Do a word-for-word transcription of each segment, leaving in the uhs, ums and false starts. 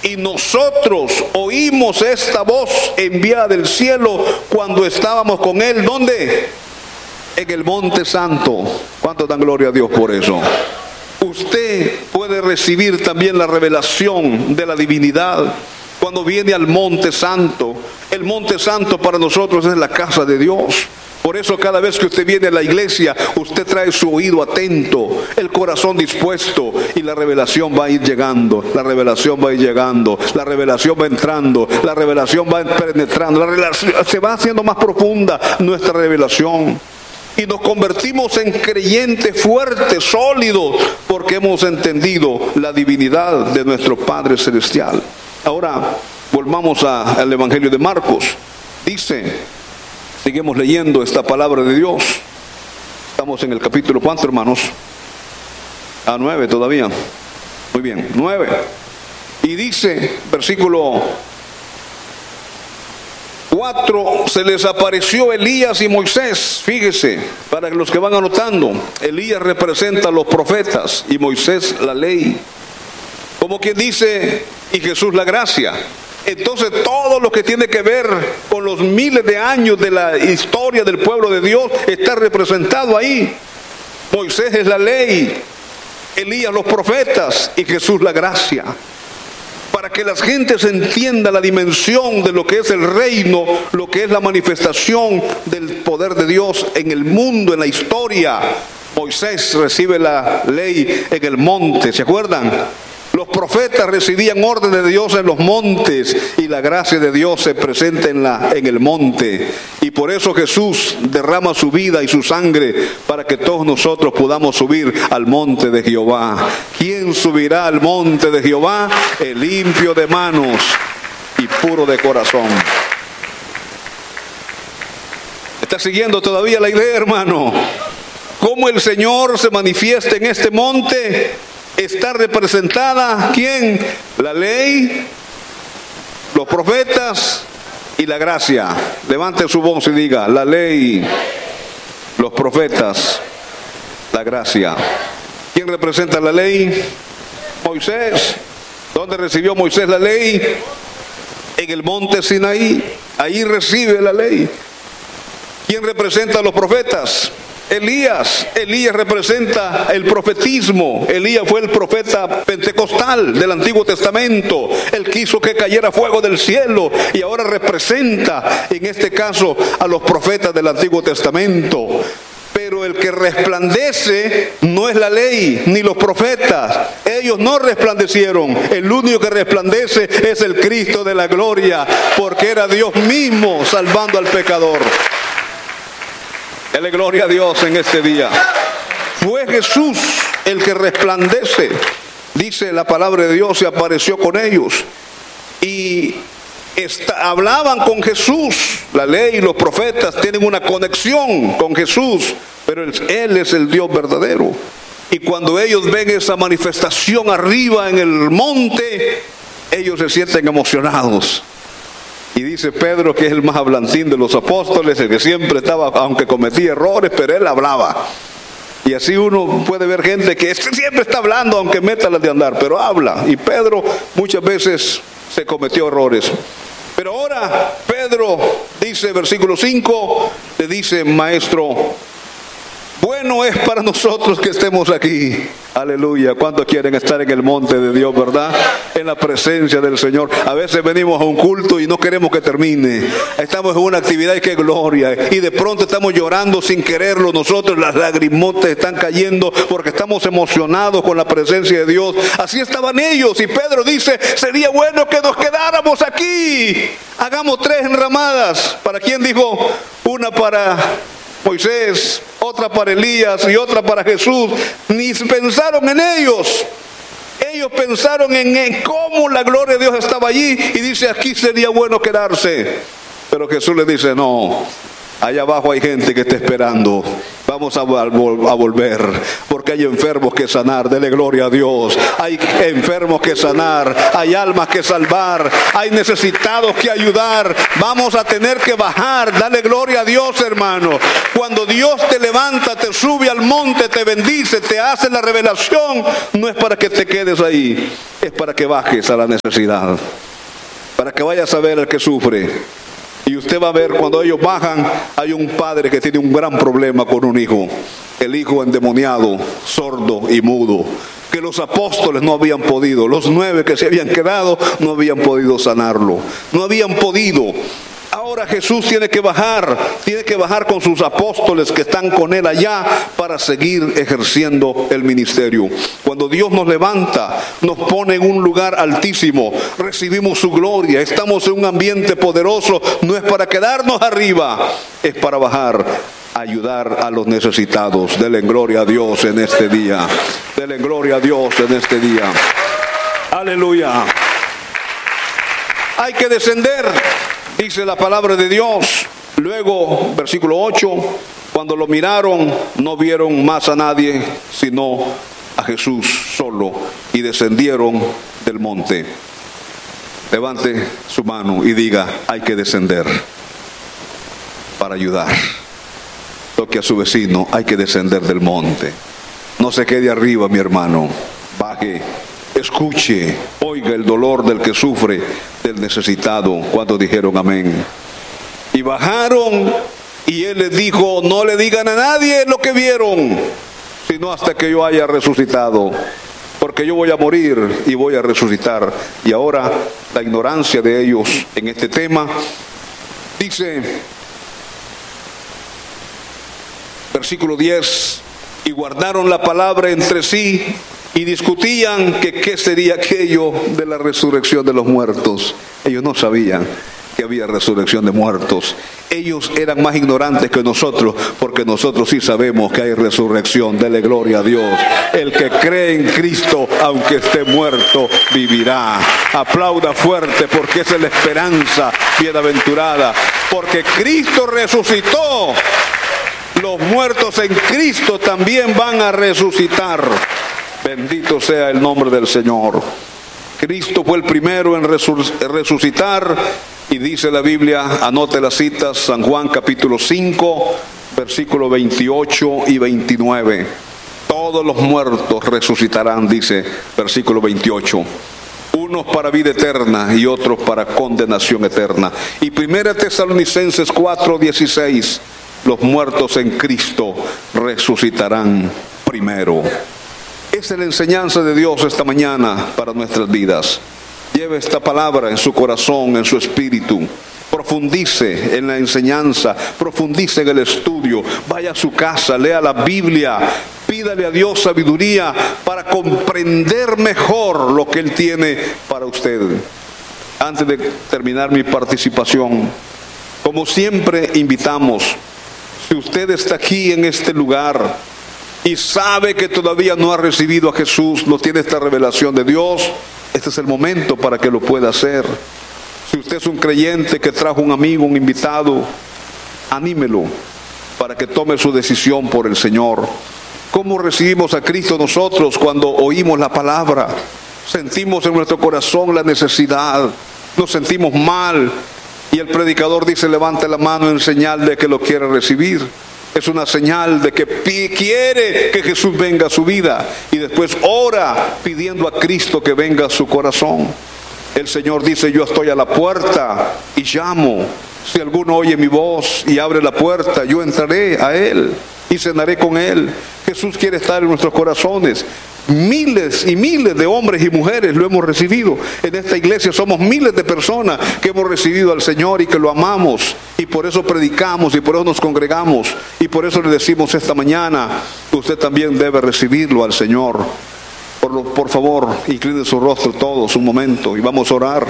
Y nosotros oímos esta voz enviada del cielo cuando estábamos con él. ¿Dónde? En el monte santo. ¿Cuánto dan gloria a Dios por eso? Usted puede recibir también la revelación de la divinidad cuando viene al monte santo. El monte santo para nosotros es la casa de Dios. Por eso cada vez que usted viene a la iglesia, usted trae su oído atento, el corazón dispuesto, y la revelación va a ir llegando, la revelación va a ir llegando, la revelación va entrando, la revelación va penetrando, la revelación, se va haciendo más profunda nuestra revelación. Y nos convertimos en creyentes fuertes, sólidos, porque hemos entendido la divinidad de nuestro Padre Celestial. Ahora, volvamos a, al Evangelio de Marcos. Dice... Seguimos leyendo esta palabra de Dios. Estamos en el capítulo, ¿cuánto, hermanos? A nueve todavía. Muy bien, nueve. Y dice, versículo cuatro, se les apareció Elías y Moisés. Fíjese, para los que van anotando, Elías representa a los profetas y Moisés la ley. Como quien dice, y Jesús la gracia. Entonces todo lo que tiene que ver con los miles de años de la historia del pueblo de Dios está representado ahí. Moisés es la ley, Elías los profetas y Jesús la gracia. Para que las gentes entiendan la dimensión de lo que es el reino, lo que es la manifestación del poder de Dios en el mundo, en la historia. Moisés recibe la ley en el monte, ¿se acuerdan? Los profetas recibían órdenes de Dios en los montes y la gracia de Dios se presenta en, la, en el monte. Y por eso Jesús derrama su vida y su sangre para que todos nosotros podamos subir al monte de Jehová. ¿Quién subirá al monte de Jehová? El limpio de manos y puro de corazón. ¿Está siguiendo todavía la idea, hermano? ¿Cómo el Señor se manifiesta en este monte? Está representada, ¿quién? La ley, los profetas y la gracia. Levante su voz y diga, la ley, los profetas, la gracia. ¿Quién representa la ley? Moisés. ¿Dónde recibió Moisés la ley? En el monte Sinaí. Ahí recibe la ley. ¿Quién representa a los profetas? Elías. Elías representa el profetismo. Elías fue el profeta pentecostal del Antiguo Testamento. Él quiso que cayera fuego del cielo y ahora representa en este caso a los profetas del Antiguo Testamento. Pero el que resplandece no es la ley ni los profetas. Ellos no resplandecieron. El único que resplandece es el Cristo de la gloria, porque era Dios mismo salvando al pecador. Dele gloria a Dios en este día. Fue Jesús el que resplandece. Dice la palabra de Dios, se apareció con ellos. Y está, hablaban con Jesús. La ley y los profetas tienen una conexión con Jesús. Pero él, él es el Dios verdadero. Y cuando ellos ven esa manifestación arriba en el monte, ellos se sienten emocionados. Y dice Pedro, que es el más hablantín de los apóstoles, el que siempre estaba, aunque cometía errores, pero él hablaba. Y así uno puede ver gente que siempre está hablando, aunque meta las de andar, pero habla. Y Pedro muchas veces se cometió errores. Pero ahora Pedro dice, versículo cinco, le dice, maestro, bueno es para nosotros que estemos aquí. Aleluya. ¿Cuántos quieren estar en el monte de Dios, verdad? En la presencia del Señor. A veces venimos a un culto y no queremos que termine. Estamos en una actividad y qué gloria. Y de pronto estamos llorando sin quererlo. Nosotros las lagrimotes están cayendo porque estamos emocionados con la presencia de Dios. Así estaban ellos. Y Pedro dice, sería bueno que nos quedáramos aquí. Hagamos tres enramadas. ¿Para quién dijo? Una para Moisés, otra para Elías y otra para Jesús. Ni pensaron en ellos. Ellos pensaron en, en cómo la gloria de Dios estaba allí. Y dice, aquí sería bueno quedarse. Pero Jesús les dice, no, allá abajo hay gente que está esperando. Vamos a, vol- a volver, porque hay enfermos que sanar, dele gloria a Dios. Hay enfermos que sanar, hay almas que salvar, hay necesitados que ayudar. Vamos a tener que bajar, dale gloria a Dios, hermano. Cuando Dios te levanta, te sube al monte, te bendice, te hace la revelación, no es para que te quedes ahí, es para que bajes a la necesidad, para que vayas a ver al que sufre. Y usted va a ver, cuando ellos bajan, hay un padre que tiene un gran problema con un hijo. El hijo endemoniado, sordo y mudo, que los apóstoles no habían podido, los nueve que se habían quedado no habían podido sanarlo, no habían podido. Ahora Jesús tiene que bajar, tiene que bajar con sus apóstoles que están con él allá para seguir ejerciendo el ministerio. Cuando Dios nos levanta, nos pone en un lugar altísimo, recibimos su gloria, estamos en un ambiente poderoso, no es para quedarnos arriba, es para bajar, ayudar a los necesitados. Denle gloria a Dios en este día, denle gloria a Dios en este día. Aleluya. Hay que descender, dice la palabra de Dios. Luego, versículo ocho, cuando lo miraron, no vieron más a nadie, sino a Jesús solo, y descendieron del monte. Levante su mano y diga, hay que descender para ayudar. Toque a su vecino, hay que descender del monte. No se quede arriba, mi hermano, baje. Escuche, oiga el dolor del que sufre, del necesitado. Cuando dijeron amén. Y bajaron, y él les dijo, no le digan a nadie lo que vieron, sino hasta que yo haya resucitado. Porque yo voy a morir y voy a resucitar. Y ahora la ignorancia de ellos en este tema, dice, versículo diez, y guardaron la palabra entre sí, y discutían que qué sería aquello de la resurrección de los muertos. Ellos no sabían que había resurrección de muertos. Ellos eran más ignorantes que nosotros, porque nosotros sí sabemos que hay resurrección. Dele gloria a Dios. El que cree en Cristo, aunque esté muerto, vivirá. Aplauda fuerte, porque esa es la esperanza bienaventurada. Porque Cristo resucitó. Los muertos en Cristo también van a resucitar. Bendito sea el nombre del Señor. Cristo fue el primero en resucitar, y dice la Biblia, anote las citas, San Juan capítulo cinco, versículos veintiocho y veintinueve. Todos los muertos resucitarán, dice versículo veintiocho. Unos para vida eterna y otros para condenación eterna. Y primera Tesalonicenses cuatro dieciséis, los muertos en Cristo resucitarán primero. Esa es la enseñanza de Dios esta mañana para nuestras vidas. Lleve esta palabra en su corazón, en su espíritu. Profundice en la enseñanza, profundice en el estudio. Vaya a su casa, lea la Biblia. Pídale a Dios sabiduría para comprender mejor lo que Él tiene para usted. Antes de terminar mi participación, como siempre invitamos, si usted está aquí en este lugar y sabe que todavía no ha recibido a Jesús, no tiene esta revelación de Dios, este es el momento para que lo pueda hacer. Si usted es un creyente que trajo un amigo, un invitado, anímelo para que tome su decisión por el Señor. ¿Cómo recibimos a Cristo nosotros cuando oímos la palabra? Sentimos en nuestro corazón la necesidad, nos sentimos mal, y el predicador dice, levante la mano en señal de que lo quiere recibir. Es una señal de que quiere que Jesús venga a su vida, y después ora pidiendo a Cristo que venga a su corazón. El Señor dice, yo estoy a la puerta y llamo. Si alguno oye mi voz y abre la puerta, yo entraré a Él y cenaré con Él. Jesús quiere estar en nuestros corazones. Miles y miles de hombres y mujeres lo hemos recibido. En esta iglesia somos miles de personas que hemos recibido al Señor y que lo amamos, y por eso predicamos y por eso nos congregamos, y por eso le decimos esta mañana, usted también debe recibirlo al Señor. Por, lo, por favor, incline su rostro todos un momento y vamos a orar.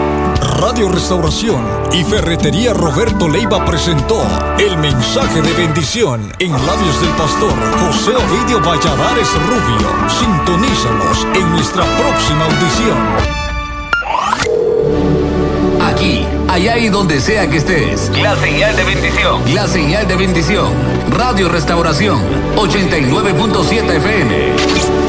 Radio Restauración y Ferretería Roberto Leiva presentó el mensaje de bendición en labios del pastor José Ovidio Valladares Rubio. Sintonízanos en nuestra próxima audición. Aquí hay allá y donde sea que estés. La señal de bendición. La señal de bendición. Radio Restauración ochenta y nueve punto siete F M.